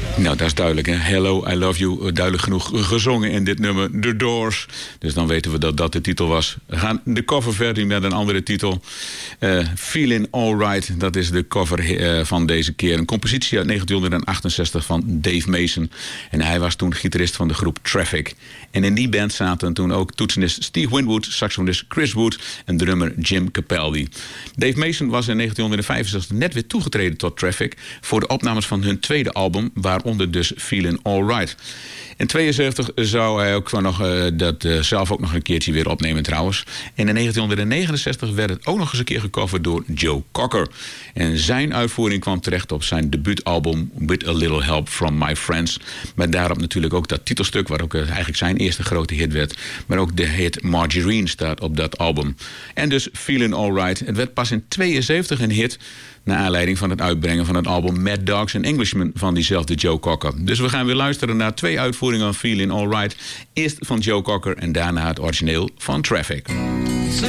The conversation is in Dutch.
Nou, dat is duidelijk, hè? Hello, I love you. Duidelijk genoeg gezongen in dit nummer, The Doors. Dus dan weten we dat dat de titel was. We gaan de coverversie met een andere titel. Feeling Alright, dat is de cover van deze keer. Een compositie uit 1968 van Dave Mason. En hij was toen gitarist van de groep Traffic. En in die band zaten toen ook toetsenist Steve Winwood, saxofonist Chris Wood en drummer Jim Capaldi. Dave Mason was in 1965 net weer toegetreden tot Traffic voor de opnames van hun tweede album, waaronder dus Feeling Alright. In 1972 zou hij ook nog, zelf ook nog een keertje weer opnemen trouwens. En in 1969 werd het ook nog eens een keer gecoverd door Joe Cocker. En zijn uitvoering kwam terecht op zijn debuutalbum With a Little Help From My Friends. Met daarop natuurlijk ook dat titelstuk, waar ook eigenlijk zijn eerste grote hit werd. Maar ook de hit Margarine staat op dat album. En dus Feeling Alright. Het werd pas in 1972 een hit, naar aanleiding van het uitbrengen van het album Mad Dogs and Englishmen van diezelfde Joe Cocker. Dus we gaan weer luisteren naar 2 uitvoeringen van Feeling Alright. Eerst van Joe Cocker en daarna het origineel van Traffic.